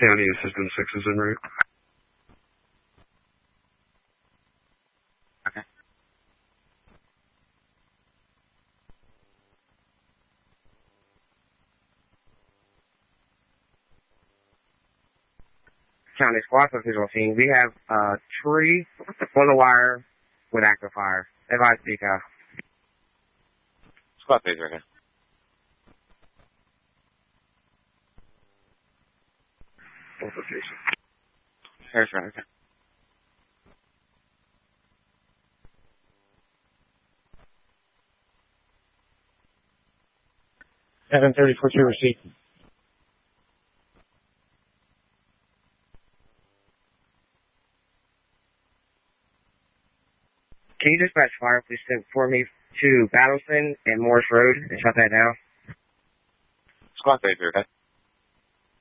County Assistant 6 is en route. Okay. County Squad for visual scene. We have a tree on the wire with active fire. Advise decal. Squad phaser, okay. Location. Harris, right, okay. Seven 3042 receipt. Can you dispatch fire, please, for me to Battleston and Morris Road and shut that down? Squad phaser, okay.